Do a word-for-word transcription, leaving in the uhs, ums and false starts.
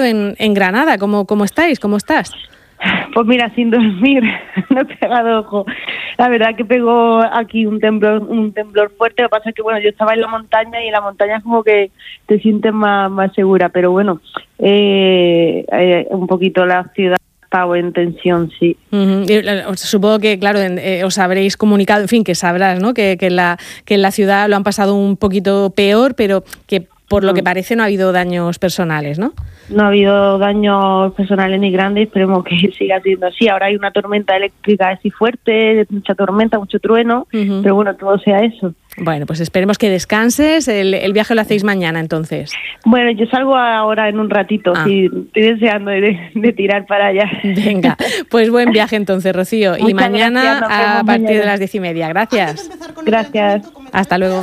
en, en Granada. ¿Cómo, ¿Cómo estáis? ¿Cómo estás? Pues mira, sin dormir, no he pegado ojo. La verdad que pegó aquí un temblor un temblor fuerte. Lo que pasa es que, bueno, yo estaba en la montaña y en la montaña como que te sientes más, más segura. Pero bueno, eh, eh, un poquito la ciudad ha estado en tensión, sí. Uh-huh. Y, supongo que, claro, eh, os habréis comunicado, en fin, que sabrás, ¿no? Que, que, en la, que en la ciudad lo han pasado un poquito peor, pero que por lo que parece no ha habido daños personales, ¿no? No ha habido daños personales ni grandes, esperemos que siga siendo así. Ahora hay una tormenta eléctrica así fuerte, mucha tormenta, mucho trueno, uh-huh. pero bueno, todo sea eso. Bueno, pues esperemos que descanses. El, el viaje lo hacéis mañana, entonces. Bueno, yo salgo ahora en un ratito, ah. sí, estoy deseando de, de tirar para allá. Venga, pues buen viaje entonces, Rocío. Muchas y mañana gracias, a partir mañana. de las diez y media. Gracias. Gracias. Hasta luego.